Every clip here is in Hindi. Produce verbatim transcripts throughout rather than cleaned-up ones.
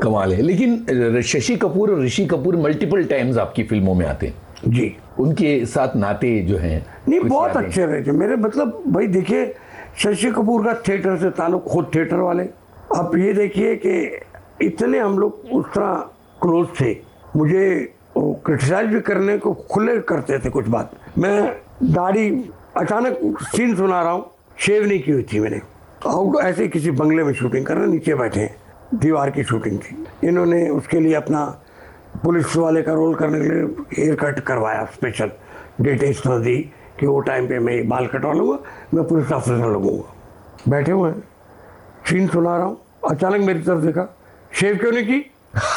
कमाल है। लेकिन शशि कपूर और ऋषि कपूर मल्टीपल टाइम्स आपकी फिल्मों में आते हैं जी, उनके साथ नाते जो हैं नहीं बहुत अच्छे रहे थे मेरे। मतलब भाई देखिए, शशि कपूर का थिएटर से ताल्लुक, खुद थिएटर वाले। आप ये देखिए कि इतने हम लोग उस तरह क्लोज थे, मुझे क्रिटिसाइज भी करने को खुले करते थे कुछ बात। मैं दाढ़ी, अचानक सीन सुना रहा हूँ, शेव नहीं की हुई थी मैंने, आउट ऐसे किसी बंगले में शूटिंग कर रहे, नीचे बैठे हैं, दीवार की शूटिंग थी। इन्होंने उसके लिए अपना पुलिस वाले का रोल करने के लिए हेयर कट करवाया, स्पेशल डेट इस तरह दी कि वो टाइम पे मैं बाल कटवा लूँगा, मैं पुलिस ऑफिसर लगूंगा। बैठे हुए हैं, सीन सुना रहा हूँ, अचानक मेरी तरफ देखा, शेव क्यों नहीं की?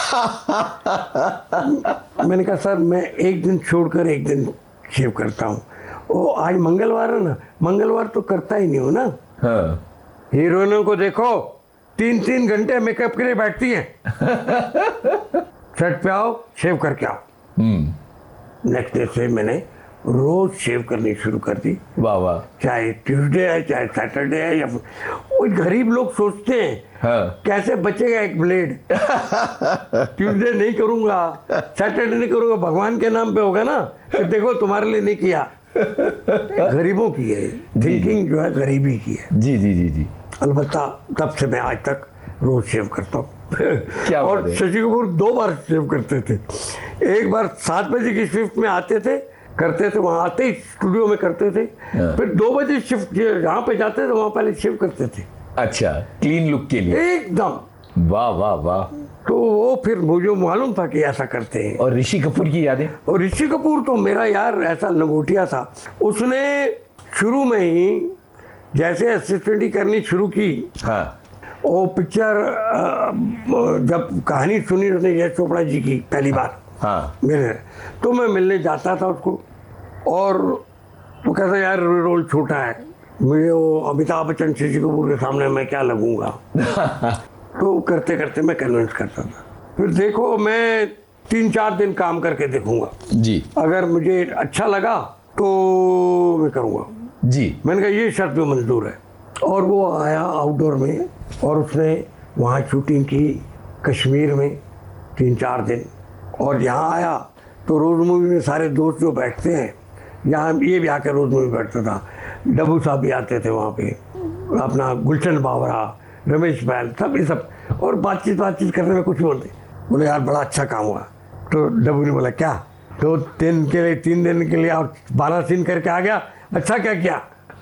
मैंने कहा सर मैं एक दिन छोड़कर एक दिन शेव करता हूँ। ओ आज मंगलवार है ना, मंगलवार तो करता ही नहीं हो ना। हाँ। हीरोइनों को देखो तीन तीन घंटे मेकअप के लिए बैठती हैं। सेट पे आओ, शेव करके आओ। नेक्स्ट डे से मैंने रोज शेव करनी शुरू कर दी। वाह वाह। चाहे ट्यूसडे है चाहे सैटरडे है, या वो गरीब लोग सोचते हैं हाँ। कैसे बचेगा एक ब्लेड। ट्यूसडे नहीं करूंगा, सैटरडे नहीं करूंगा, भगवान के नाम पे होगा ना, तो देखो तुम्हारे लिए नहीं किया। गरीबों की है थिंकिंग, जो है गरीबी की है। जी जी जी जी। अलबत्ता तब से मैं आज तक रोज शेव करता हूँ। क्या और शशि कपूर दो बार शेव करते थे। एक बार सात बजे की शिफ्ट में आते थे, करते थे, वहाँ आते ही स्टूडियो में करते थे। फिर दो बजे शिफ्ट जहाँ पे जाते थे वहाँ पहले शेव करते थे। अच्छा, क्लीन लुक के लिए एकदम। वाह वाह वाह। तो वो फिर मुझे मालूम था कि ऐसा करते हैं। और ऋषि कपूर की यादें? और ऋषि कपूर तो मेरा यार ऐसा लंगोटिया था, उसने शुरू में ही जैसे असिस्टेंट ही करनी शुरू की। हाँ। वो पिक्चर जब कहानी सुनी उसने यश चोपड़ा जी की पहली बार, हाँ, मेरे, तो मैं मिलने जाता था उसको, और वो कहता यार रोल छोटा है, मुझे वो अमिताभ बच्चन शशि कपूर के सामने मैं क्या लगूंगा। तो करते करते मैं कन्विंस करता था। फिर देखो मैं तीन चार दिन काम करके देखूंगा जी, अगर मुझे अच्छा लगा तो मैं करूँगा जी। मैंने कहा ये शर्त भी मंजूर है। और वो आया आउटडोर में और उसने वहाँ शूटिंग की कश्मीर में तीन चार दिन। और यहाँ आया तो रोज मूवी में सारे दोस्त जो बैठते हैं, यहाँ ये भी आकर रोज मूवी बैठता था। डब्बू साहब भी आते थे वहाँ पे, अपना गुलशन बावरा, रमेश बैल, सब ये सब, और बातचीत बातचीत करने में कुछ बोलते, बोले यार बड़ा अच्छा काम हुआ। तो डब्बू ने बोला क्या, दो दिन के लिए तीन दिन के लिए और बारह सीन करके आ गया, अच्छा क्या किया।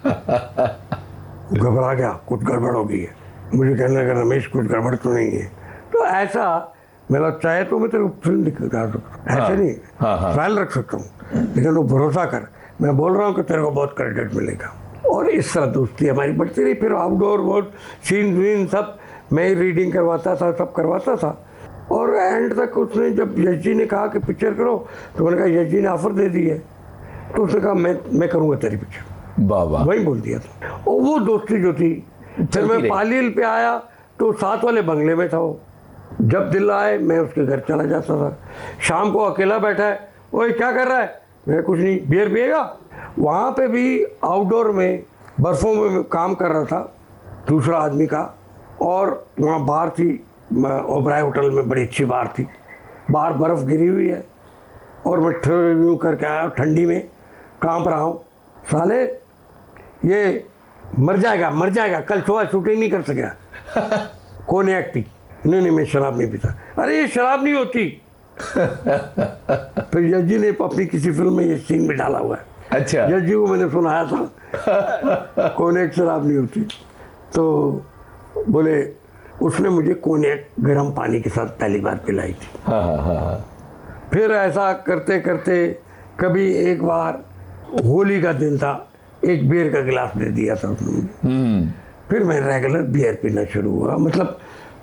घबरा गया, कुछ गड़बड़ हो गई है। मुझे कहने लगा रमेश कुछ गड़बड़ तो नहीं है। तो ऐसा मेरा चाहे तो मैं तेरे को फिल्म दिखा सकता, ऐसे नहीं ट्रायल रख सकता हूँ, लेकिन वो भरोसा कर, मैं बोल रहा हूँ कि तेरे को बहुत क्रेडिट मिलेगा। और इस तरह दोस्ती हमारी बढ़ती रही। फिर आउटडोर बहुत सीन वीन सब मैं ही रीडिंग करवाता था, सब करवाता था। और एंड तक उसने जब यश जी ने कहा कि पिक्चर करो, तो मैंने कहा यश जी ने ऑफर दे दी है, तो उसने कहा मैं मैं करूँगा तेरी पिक्चर। वाह वाह। वही बोल दिया था। और वो दोस्ती जो थी, फिर मैं पालील पे आया तो साथ वाले बंगले में था वो। जब दिल आए मैं उसके घर चला जाता था। शाम को अकेला बैठा है, ओए क्या कर रहा है, मैं कुछ नहीं, बियर पिएगा। वहाँ पे भी आउटडोर में बर्फ़ों में काम कर रहा था दूसरा आदमी का, और वहाँ बार थी, ओबराय होटल में बड़ी अच्छी बार थी, बाहर बर्फ़ गिरी हुई है, और मैं रिव्यू करके आया ठंडी में, काँप रहा हूँ, साले ये मर जाएगा मर जाएगा, कल सुबह शूटिंग नहीं कर सकेगा। कौन है एक्टिंग? नहीं नहीं मैं शराब नहीं पीता। अरे ये शराब नहीं होती। फिर यश जी ने अपनी किसी फिल्म में ये सीन में डाला हुआ है। अच्छा। यश जी को मैंने सुनाया था कोनेक शराब नहीं होती। तो बोले उसने मुझे कोनेक गर्म पानी के साथ पहली बार पिलाई थी। हाँ हाँ हाँ। फिर ऐसा करते करते कभी एक बार होली का दिन था, एक बियर का गिलास दे दिया था उसने। फिर मैं रेगुलर बियर पीना शुरू हुआ। मतलब